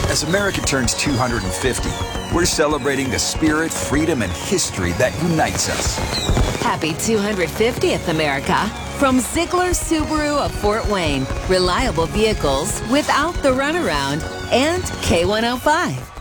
As America turns 250, we're celebrating the spirit, freedom, and history that unites us. Happy 250th, America. From Ziegler Subaru of Fort Wayne, reliable vehicles without the runaround, and K105.